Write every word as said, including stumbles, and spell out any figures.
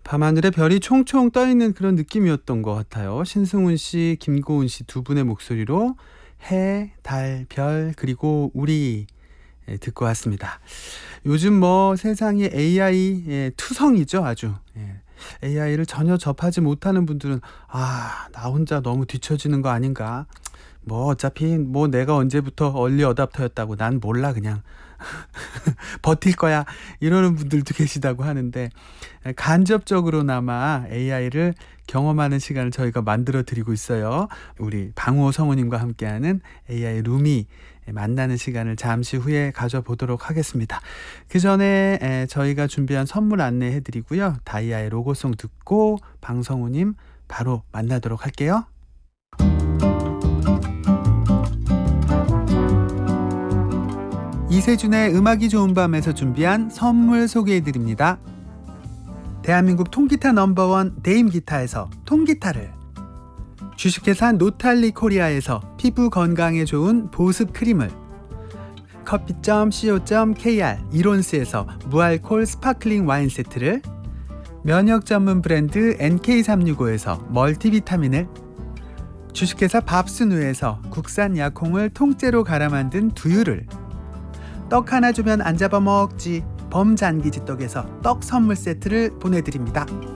밤하늘에 별이 총총 떠있는 그런 느낌이었던 것 같아요. 신승훈 씨, 김고은 씨 두 분의 목소리로 해, 달, 별, 그리고 우리 예, 듣고 왔습니다. 요즘 뭐 세상이 에이아이 투성이죠, 아주. 예. 에이아이를 전혀 접하지 못하는 분들은 아, 나 혼자 너무 뒤처지는 거 아닌가? 뭐 어차피 뭐 내가 언제부터 얼리 어답터였다고 난 몰라 그냥 버틸 거야 이러는 분들도 계시다고 하는데, 간접적으로나마 에이아이를 경험하는 시간을 저희가 만들어 드리고 있어요. 우리 방호 성우님과 함께하는 에이아이 룸이 만나는 시간을 잠시 후에 가져보도록 하겠습니다. 그 전에 저희가 준비한 선물 안내해 드리고요. 다이아의 로고송 듣고 방성우님 바로 만나도록 할게요. 이세준의 음악이 좋은 밤에서 준비한 선물 소개해 드립니다. 대한민국 통기타 넘버원 데임기타에서 통기타를, 주식회사 노탈리 코리아에서 피부 건강에 좋은 보습 크림을, 커피 점 씨오 점 케이알 이론스에서 무알콜 스파클링 와인 세트를, 면역 전문 브랜드 엔케이 삼육오에서 멀티비타민을, 주식회사 밥스누에서 국산 약콩을 통째로 갈아 만든 두유를, 떡 하나 주면 안 잡아먹지 범잔기지 떡에서 떡 선물 세트를 보내드립니다.